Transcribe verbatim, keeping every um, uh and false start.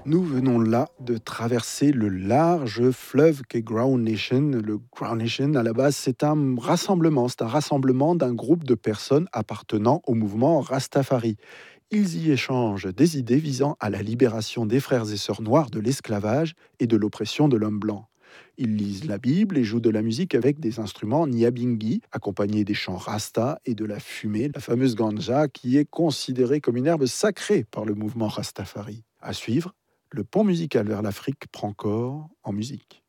Nous venons là de traverser le large fleuve qu'est Ground Nation. Le Ground Nation, à la base, c'est un rassemblement. C'est un rassemblement d'un groupe de personnes appartenant au mouvement Rastafari. Ils y échangent des idées visant à la libération des frères et sœurs noirs de l'esclavage et de l'oppression de l'homme blanc. Ils lisent la Bible et jouent de la musique avec des instruments nyabingi, accompagnés des chants rasta et de la fumée, la fameuse ganja, qui est considérée comme une herbe sacrée par le mouvement Rastafari. À suivre, le pont musical vers l'Afrique prend corps en musique.